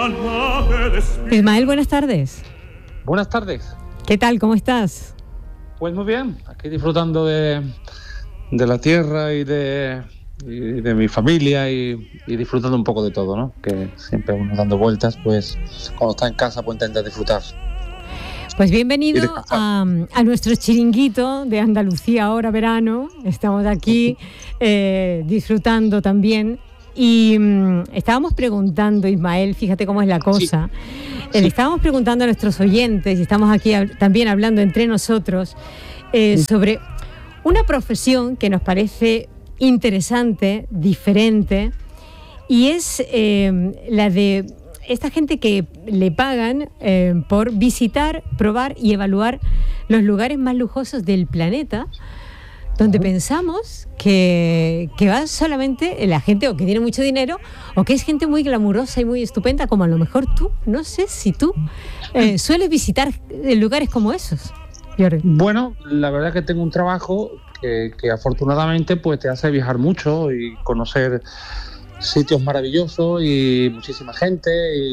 Ismael, buenas tardes. Buenas tardes. ¿Qué tal? ¿Cómo estás? Pues muy bien, aquí disfrutando de la tierra y de mi familia y disfrutando un poco de todo, ¿no? Que siempre uno dando vueltas, pues cuando está en casa pues intenta disfrutar. Pues bienvenido a nuestro chiringuito de Andalucía ahora verano. Estamos aquí disfrutando también. Y estábamos preguntando, Ismael, fíjate cómo es la cosa. Sí. Le estábamos preguntando a nuestros oyentes, y estamos aquí también hablando entre nosotros, sobre una profesión que nos parece interesante, diferente, y es la de esta gente que le pagan por visitar, probar y evaluar los lugares más lujosos del planeta, donde pensamos que va solamente la gente o que tiene mucho dinero o que es gente muy glamurosa y muy estupenda, como a lo mejor tú. No sé si tú sueles visitar lugares como esos, Jordi. Bueno, la verdad es que tengo un trabajo que afortunadamente pues te hace viajar mucho y conocer sitios maravillosos y muchísima gente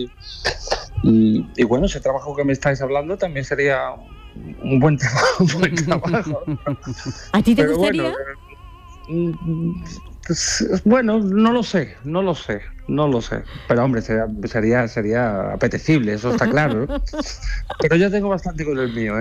y bueno, ese trabajo que me estáis hablando también sería un buen trabajo. ¿A ti te gustaría? Bueno, no lo sé. Pero hombre, sería apetecible, eso está claro, ¿no? Pero yo tengo bastante con el mío,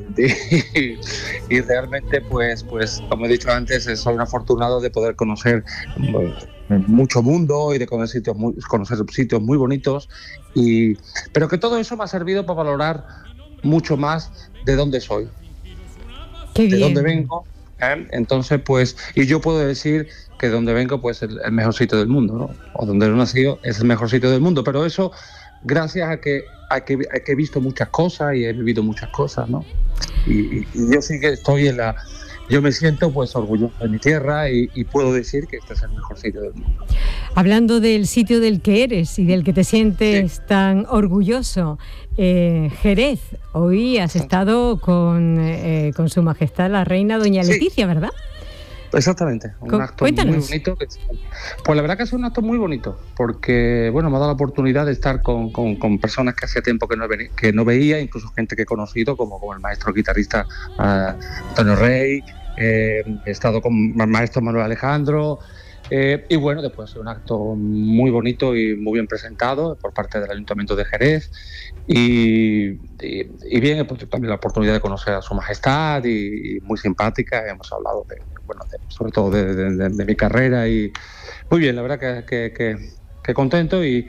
y realmente, pues, como he dicho antes, soy un afortunado de poder conocer mucho mundo y de conocer sitios muy bonitos, pero que todo eso me ha servido para valorar mucho más de dónde soy, de dónde vengo. Entonces, pues, y yo puedo decir que donde vengo, pues, es el mejor sitio del mundo, ¿no? O donde he nacido es el mejor sitio del mundo, pero eso gracias a que he visto muchas cosas y he vivido muchas cosas, ¿no? Y yo sí que estoy yo me siento pues orgulloso de mi tierra y puedo decir que este es el mejor sitio del mundo. Hablando del sitio del que eres y del que te sientes tan orgulloso, Jerez, hoy has estado con Su Majestad la Reina Doña Leticia, ¿verdad? Exactamente, un acto Cuéntanos. Muy bonito. Pues la verdad que es un acto muy bonito, porque bueno, me ha dado la oportunidad de estar con personas que hace tiempo que no veía, incluso gente que he conocido, como el maestro guitarrista Antonio Rey, he estado con el maestro Manuel Alejandro, y bueno, después un acto muy bonito y muy bien presentado por parte del Ayuntamiento de Jerez, y bien, pues también la oportunidad de conocer a Su Majestad y muy simpática. Hemos hablado sobre todo de mi carrera y muy bien, la verdad que contento y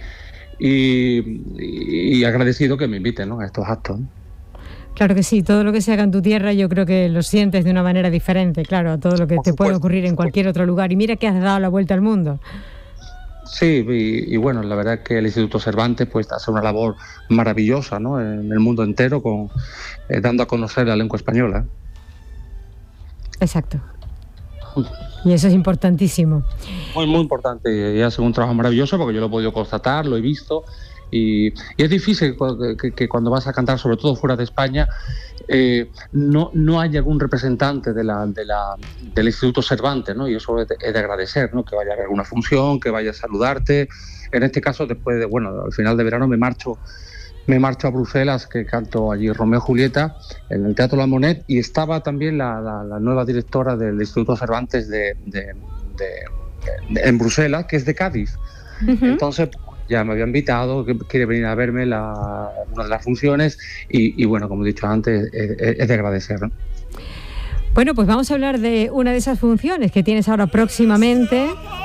agradecido que me inviten, ¿no?, a estos actos, ¿no? Claro que sí, todo lo que se haga en tu tierra yo creo que lo sientes de una manera diferente, claro, a todo lo que te puede ocurrir en cualquier otro lugar. Y mira que has dado la vuelta al mundo. Sí, y bueno, la verdad es que el Instituto Cervantes pues hace una labor maravillosa, ¿no?, en el mundo entero, dando a conocer la lengua española. Exacto. Y eso es importantísimo. Muy, muy importante, y hace un trabajo maravilloso porque yo lo he podido constatar, lo he visto. Y es difícil que cuando vas a cantar, sobre todo fuera de España, no haya algún representante del Instituto Cervantes, ¿no? Y eso es de agradecer, ¿no?, que vaya a haber alguna función, que vaya a saludarte. En este caso, después al final de verano me marcho a Bruselas, que canto allí Romeo y Julieta en el Teatro La Monnaie, y estaba también la nueva directora del Instituto Cervantes en Bruselas, que es de Cádiz. Uh-huh. Entonces ya me había invitado, que quiere venir a verme una de las funciones, y bueno, como he dicho antes, es de agradecer, ¿no? Bueno, pues vamos a hablar de una de esas funciones que tienes ahora próximamente